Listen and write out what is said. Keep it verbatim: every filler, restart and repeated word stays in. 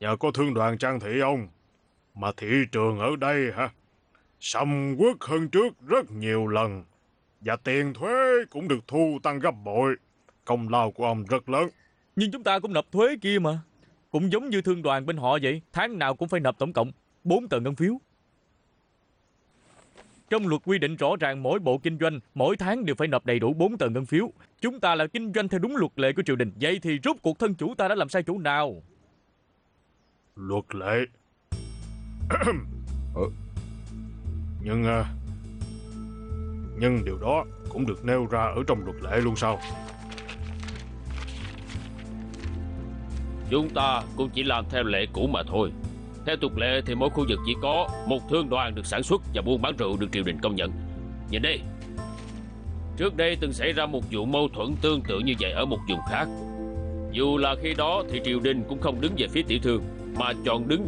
nhờ có thương đoàn Trang Thị ông mà thị trường ở đây hả, sầm uất hơn trước rất nhiều lần, và tiền thuế cũng được thu tăng gấp bội. Công lao của ông rất lớn. Nhưng chúng ta cũng nộp thuế kia mà. Cũng giống như thương đoàn bên họ vậy, tháng nào cũng phải nộp tổng cộng bốn tờ ngân phiếu. Trong luật quy định rõ ràng mỗi bộ kinh doanh mỗi tháng đều phải nộp đầy đủ bốn tờ ngân phiếu. Chúng ta là kinh doanh theo đúng luật lệ của triều đình. Vậy thì rốt cuộc thân chủ ta đã làm sai chỗ nào? Luật lệ? ừ. Nhưng à, Nhưng điều đó cũng được nêu ra ở trong luật lệ luôn sao? Chúng ta cũng chỉ làm theo lệ cũ mà thôi. Theo tục lệ thì mỗi khu vực chỉ có một thương đoàn được sản xuất và buôn bán rượu được triều đình công nhận. Nhìn đây, trước đây từng xảy ra một vụ mâu thuẫn tương tự như vậy ở một vùng khác. Dù là khi đó thì triều đình cũng không đứng về phía tiểu thương, mà chọn đứng